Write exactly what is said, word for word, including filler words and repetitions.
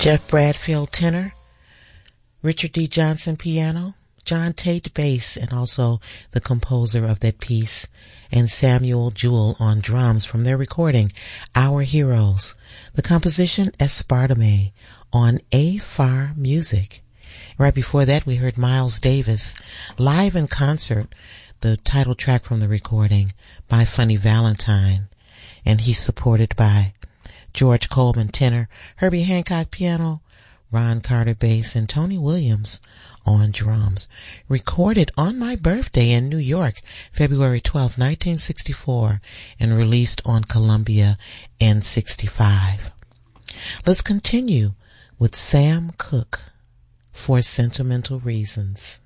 Jeff Bradfield tenor, Richard D. Johnson piano, John Tate bass, and also the composer of that piece, and Samuel Jewell on drums from their recording, Our Heroes. The composition, Espartame, on A F A R Music. Right before that, we heard Miles Davis live in concert, the title track from the recording, by Funny Valentine, and he's supported by George Coleman tenor, Herbie Hancock piano, Ron Carter bass, and Tony Williams on drums. Recorded on my birthday in New York, February twelfth, nineteen sixty-four, and released on Columbia in sixty-five. Let's continue with Sam Cooke, For Sentimental Reasons.